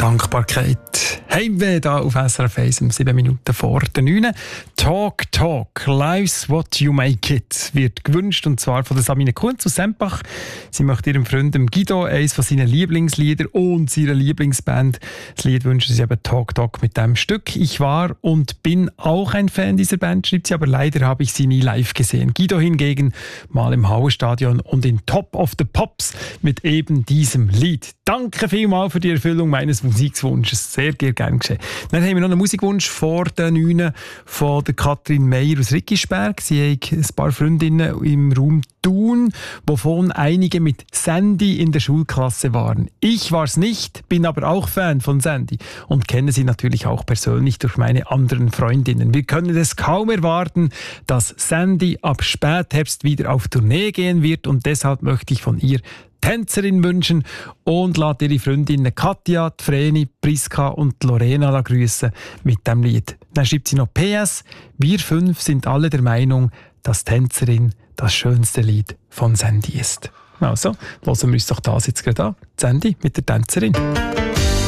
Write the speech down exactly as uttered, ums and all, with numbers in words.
Dankbarkeit. Heimweh da auf S R F eins um sieben Minuten vor der neun. Talk, Talk, Life's What You Make It wird gewünscht, und zwar von der Sabine Kunz aus Sempach. Sie möchte ihrem Freund Guido eines von seinen Lieblingslieder und seiner Lieblingsband. Das Lied wünschen sie eben Talk, Talk mit dem Stück. Ich war und bin auch ein Fan dieser Band, schreibt sie, aber leider habe ich sie nie live gesehen. Guido hingegen mal im Hauerstadion und in Top of the Pops mit eben diesem Lied. Danke vielmals für die Erfüllung meines Musikwunsches. Sehr gern geschehen. Dann haben wir noch einen Musikwunsch vor den neun von der Katrin Meyer aus Rickisberg. Sie hat ein paar Freundinnen im Raum Thun, wovon einige mit Sandy in der Schulklasse waren. Ich war es nicht, bin aber auch Fan von Sandy und kenne sie natürlich auch persönlich durch meine anderen Freundinnen. Wir können es kaum erwarten, dass Sandy ab Spätherbst wieder auf Tournee gehen wird, und deshalb möchte ich von ihr Tänzerin wünschen und lässt ihre Freundinnen Katja, Vreni, Priska und Lorena grüßen mit dem Lied. Dann schreibt sie noch P S: Wir fünf sind alle der Meinung, dass Tänzerin das schönste Lied von Sandy ist. Also, hören wir uns doch das jetzt gerade an. Sandy mit der Tänzerin.